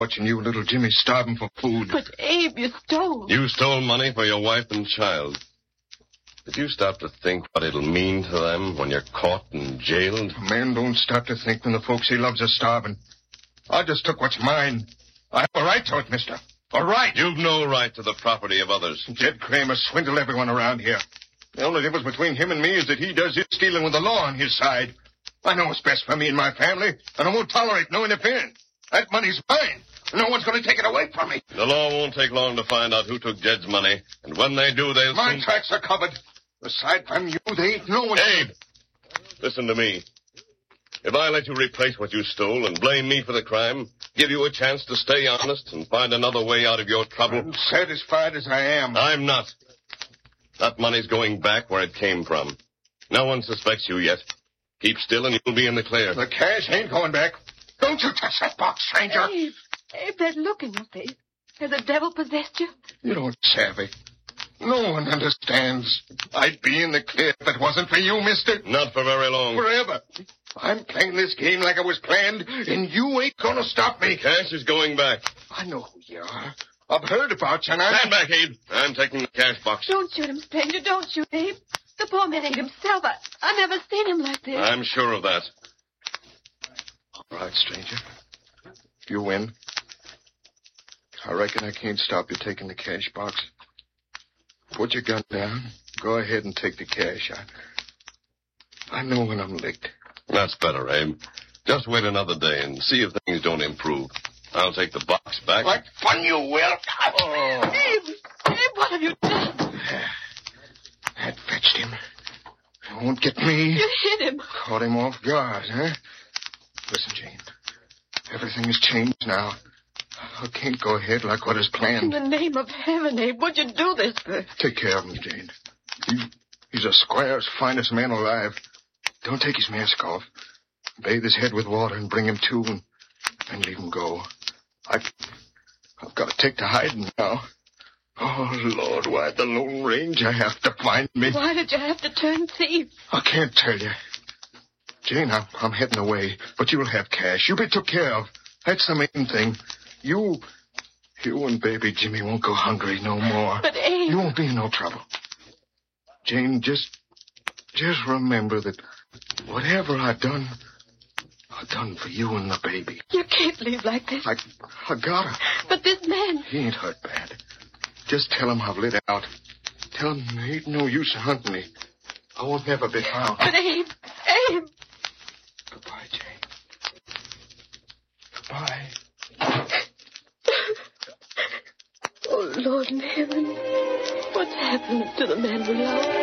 watching you, little Jimmy, starving for food. But, Abe, you stole. You stole money for your wife and child. Did you stop to think what it'll mean to them when you're caught and jailed? A man don't stop to think when the folks he loves are starving. I just took what's mine. I have a right to it, mister. A right. You've no right to the property of others. Jed Kramer swindled everyone around here. The only difference between him and me is that he does his stealing with the law on his side. I know what's best for me and my family, and I won't tolerate no interference. That money's mine. No one's going to take it away from me. The law won't take long to find out who took Jed's money, and when they do, they'll... My tracks are covered. Aside from you, they ain't no one... Abe, listen to me. If I let you replace what you stole and blame me for the crime, give you a chance to stay honest and find another way out of your trouble... I'm satisfied as I am. I'm not. That money's going back where it came from. No one suspects you yet. Keep still and you'll be in the clear. The cash ain't going back. Don't you touch that box, stranger. Abe, that look in your face. Has the devil possessed you? You don't savvy. No one understands. I'd be in the clear if it wasn't for you, mister. Not for very long. Forever. I'm playing this game like it was planned, and you ain't gonna stop me. The cash is going back. I know who you are. I've heard about you, and Stand back, Abe. I'm taking the cash box. Don't shoot him, stranger. Don't shoot, Abe. The poor man ain't himself. I never seen him like this. I'm sure of that. All right, stranger. You win. I reckon I can't stop you taking the cash box. Put your gun down. Go ahead and take the cash. I know when I'm licked. That's better, Abe. Just wait another day and see if things don't improve. I'll take the box back. Like fun you will. Oh. Abe, what have you done? That fetched him. It won't get me. You hit him. Caught him off guard, huh? Listen, Jane. Everything has changed now. I can't go ahead like what is planned. In the name of heaven, Abe, what'd you do this for? Take care of him, Jane. He's a squire's finest man alive. Don't take his mask off. Bathe his head with water and bring him to and leave him go. I've got to take to hiding now. Oh, Lord, why'd the Lone Ranger have to find me? Why did you have to turn thief? I can't tell you. Jane, I'm heading away, but you'll have cash. You'll be took care of. That's the main thing. You and baby Jimmy won't go hungry no more. But, Abe... You won't be in no trouble. Jane, just remember that whatever I've done for you and the baby. You can't leave like this. I gotta. But this man... He ain't hurt bad. Just tell him I've lit out. Tell him there ain't no use in hunting me. I won't never be found. But, Abe... Goodbye, Jane. Goodbye. Oh, Lord in heaven, what's happened to the man we love?